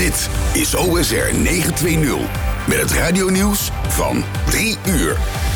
Dit is OSR 920 met het radionieuws van 3 uur.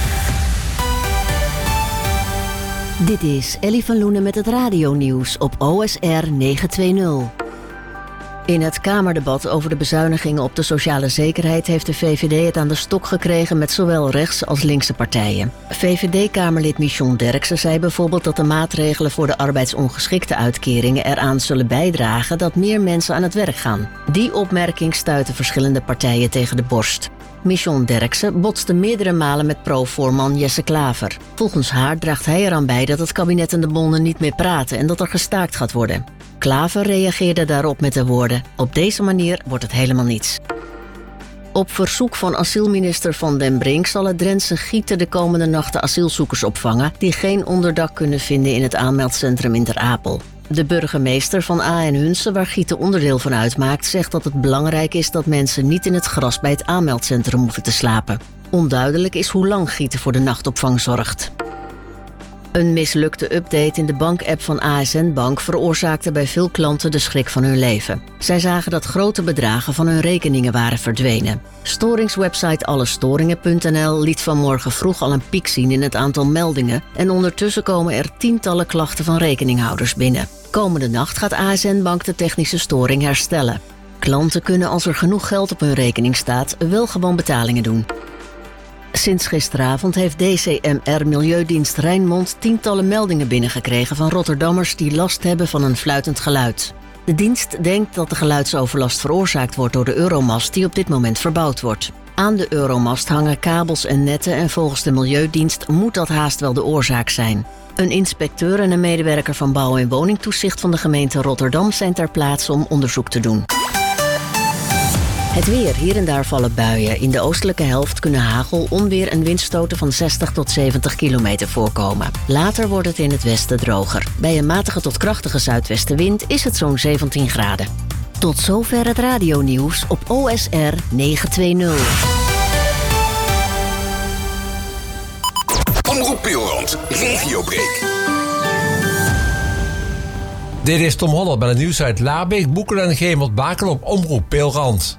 Dit is Ellie van Loenen met het radionieuws op OSR 920. In het Kamerdebat over de bezuinigingen op de sociale zekerheid heeft de VVD het aan de stok gekregen met zowel rechts- als linkse partijen. VVD-Kamerlid Michon Derksen zei bijvoorbeeld dat de maatregelen voor de arbeidsongeschikte uitkeringen eraan zullen bijdragen dat meer mensen aan het werk gaan. Die opmerking stuitte verschillende partijen tegen de borst. Michon Derksen botste meerdere malen met pro-voorman Jesse Klaver. Volgens haar draagt hij eraan bij dat het kabinet en de bonden niet meer praten en dat er gestaakt gaat worden. Klaver reageerde daarop met de woorden: op deze manier wordt het helemaal niets. Op verzoek van asielminister Van den Brink zal het Drentse Gieten de komende nachten asielzoekers opvangen die geen onderdak kunnen vinden in het aanmeldcentrum in Ter Apel. De burgemeester van A.N. Hunse, waar Gieten onderdeel van uitmaakt, zegt dat het belangrijk is dat mensen niet in het gras bij het aanmeldcentrum hoeven te slapen. Onduidelijk is hoe lang Gieten voor de nachtopvang zorgt. Een mislukte update in de bankapp van ASN Bank veroorzaakte bij veel klanten de schrik van hun leven. Zij zagen dat grote bedragen van hun rekeningen waren verdwenen. Storingswebsite allestoringen.nl liet vanmorgen vroeg al een piek zien in het aantal meldingen en ondertussen komen er tientallen klachten van rekeninghouders binnen. Komende nacht gaat ASN Bank de technische storing herstellen. Klanten kunnen als er genoeg geld op hun rekening staat wel gewoon betalingen doen. Sinds gisteravond heeft DCMR Milieudienst Rijnmond tientallen meldingen binnengekregen van Rotterdammers die last hebben van een fluitend geluid. De dienst denkt dat de geluidsoverlast veroorzaakt wordt door de Euromast die op dit moment verbouwd wordt. Aan de Euromast hangen kabels en netten en volgens de Milieudienst moet dat haast wel de oorzaak zijn. Een inspecteur en een medewerker van Bouw- en Woningtoezicht van de gemeente Rotterdam zijn ter plaatse om onderzoek te doen. Het weer. Hier en daar vallen buien. In de oostelijke helft kunnen hagel, onweer en windstoten van 60 tot 70 kilometer voorkomen. Later wordt het in het westen droger. Bij een matige tot krachtige zuidwestenwind is het zo'n 17 graden. Tot zover het radionieuws op OSR 920. Omroep Peelrand, regiobreak. Dit is Tom Holland met het nieuws uit Laarbeek, Boeken en Gemert-Bakel op Omroep Peelrand.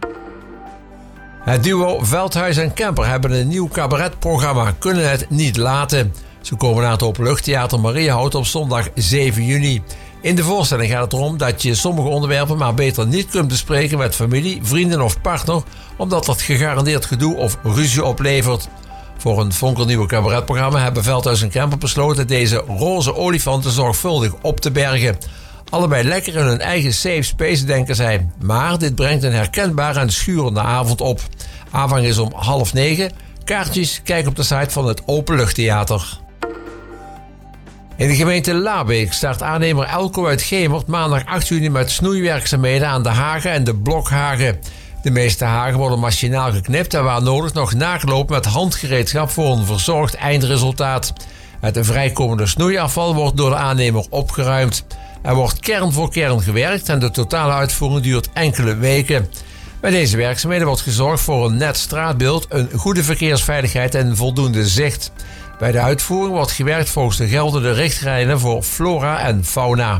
Het duo Veldhuis en Kemper hebben een nieuw cabaretprogramma Kunnen het niet laten. Ze komen naar het Openluchttheater Mariahout op zondag 7 juni. In de voorstelling gaat het erom dat je sommige onderwerpen maar beter niet kunt bespreken met familie, vrienden of partner, omdat dat gegarandeerd gedoe of ruzie oplevert. Voor een fonkelnieuwe cabaretprogramma hebben Veldhuis en Kemper besloten deze roze olifanten zorgvuldig op te bergen. Allebei lekker in hun eigen safe space, denken zij. Maar dit brengt een herkenbare en schurende avond op. Aanvang is om 8:30. Kaartjes, kijk op de site van het Openluchttheater. In de gemeente Laarbeek start aannemer Elko uit Gemert maandag 8 juni met snoeiwerkzaamheden aan de hagen en de blokhagen. De meeste hagen worden machinaal geknipt en waar nodig nog nagelopen met handgereedschap voor een verzorgd eindresultaat. Het vrijkomende snoeiafval wordt door de aannemer opgeruimd. Er wordt kern voor kern gewerkt en de totale uitvoering duurt enkele weken. Bij deze werkzaamheden wordt gezorgd voor een net straatbeeld, een goede verkeersveiligheid en voldoende zicht. Bij de uitvoering wordt gewerkt volgens de geldende richtlijnen voor flora en fauna.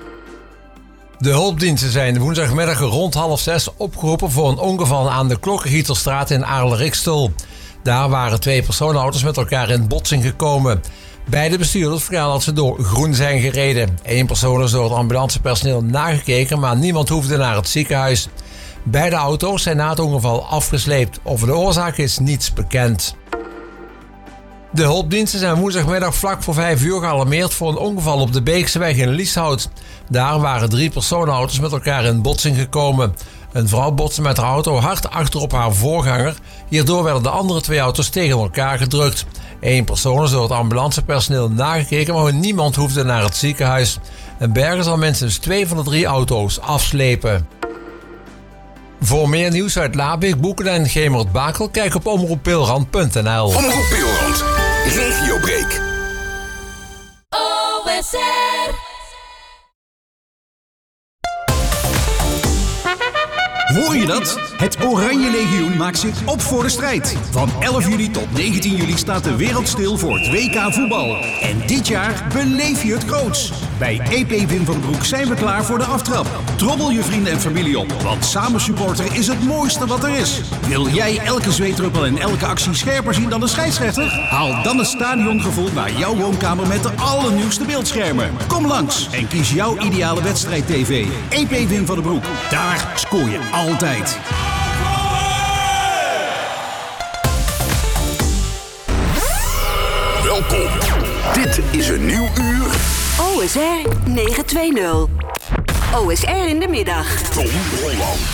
De hulpdiensten zijn woensdagmiddag rond 5:30 opgeroepen voor een ongeval aan de Klokkengieterstraat in Aarle-Rikstel. Daar waren 2 personenauto's met elkaar in botsing gekomen. Beide bestuurders verhalen dat ze door groen zijn gereden. 1 persoon is door het ambulancepersoneel nagekeken, maar niemand hoefde naar het ziekenhuis. Beide auto's zijn na het ongeval afgesleept. Over de oorzaak is niets bekend. De hulpdiensten zijn woensdagmiddag vlak voor 5 uur gealarmeerd voor een ongeval op de Beekseweg in Lieshout. Daar waren 3 personenauto's met elkaar in botsing gekomen. Een vrouw botste met haar auto hard achter op haar voorganger. Hierdoor werden de andere 2 auto's tegen elkaar gedrukt. 1 persoon is door het ambulancepersoneel nagekeken, maar niemand hoefde naar het ziekenhuis. Een berger zal minstens 2 van de 3 auto's afslepen. Voor meer nieuws uit Laarbeek, Boeken en Gemert-Bakel, kijk op omroeppeelrand.nl. Omroep Peelrand, regiobreak. OSR. Hoor je dat? Het Oranje Legioen maakt zich op voor de strijd. Van 11 juli tot 19 juli staat de wereld stil voor het WK voetbal. En dit jaar beleef je het groots. Bij EP Wim van den Broek zijn we klaar voor de aftrap. Trommel je vrienden en familie op, want samen supporteren is het mooiste wat er is. Wil jij elke zweetdruppel en elke actie scherper zien dan de scheidsrechter? Haal dan het stadiongevoel naar jouw woonkamer met de allernieuwste beeldschermen. Kom langs en kies jouw ideale wedstrijd-tv. EP Wim van den Broek. Daar scoor je altijd. Welkom. Dit is een nieuw uur. OSR 920. OSR in de middag. Tom Holland.